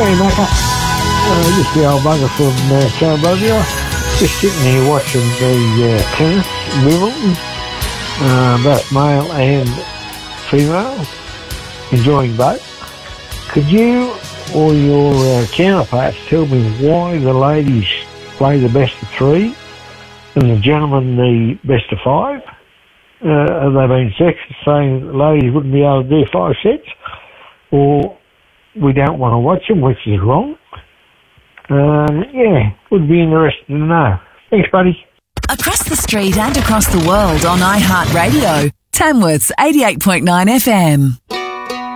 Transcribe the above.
Hey, Macca. Just the old bugger from Cambodian. Just sitting here watching the tennis, Wimbledon, both male and female, enjoying both. Could you or your counterparts tell me why the ladies play the best of three and the gentlemen the best of five? Have they been sexist saying that ladies wouldn't be able to do 5 sets? Or we don't want to watch them, which is wrong? Would be interested to know. Thanks, buddy. Across the street and across the world on iHeartRadio. Tamworth's 88.9 FM.